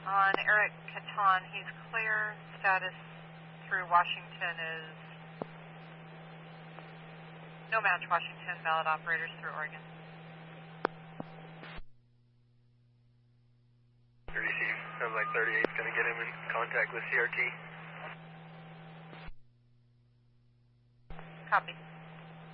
On Eric Catan, he's clear. Status through Washington is no match Washington, valid operators through Oregon. 30C, sounds like 38 is going to get him in contact with CRT. Copy.